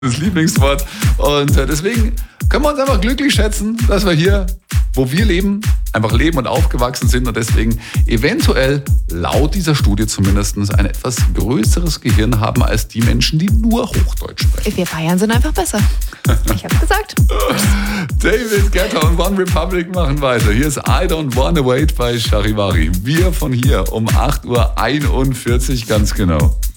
das Lieblingswort. Und deswegen können wir uns einfach glücklich schätzen, dass wir hier, wo wir leben, einfach leben und aufgewachsen sind und deswegen eventuell, laut dieser Studie zumindest, ein etwas größeres Gehirn haben als die Menschen, die nur Hochdeutsch sprechen. Wir Bayern sind einfach besser. Ich hab's gesagt. David Guetta und One Republic machen weiter. Hier ist I Don't Wanna Wait bei Charivari. Wir von hier um 8.41 Uhr ganz genau.